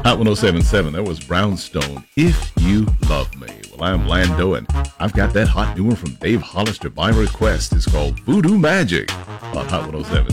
Hot 1077, that was Brownstone, If You Love Me. Well, I'm Lando, and I've got that hot new one from Dave Hollister by request. It's called Voodoo Magic on Hot 107.